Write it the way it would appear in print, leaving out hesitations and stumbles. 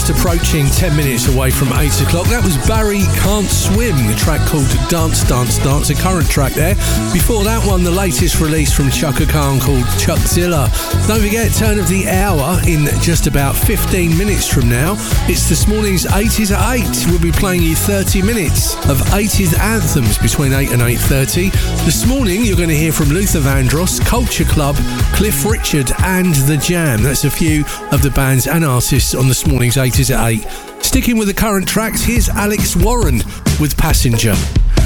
Just approaching 10 minutes away from 8 o'clock. That was Barry Can't Swim, the track called Dance, Dance, Dance, a current track there. Before that one, the latest release from Chaka Khan called Chuckzilla. Don't forget, turn of the hour in just about 15 minutes from now. It's this morning's 80s at 8. We'll be playing you 30 minutes of 80s anthems between 8 and 8:30. This morning, you're going to hear from Luther Vandross, Culture Club, Cliff Richard and The Jam. That's a few of the bands and artists on this morning's 80s at 8. Sticking with the current tracks, here's Alex Warren with Passenger.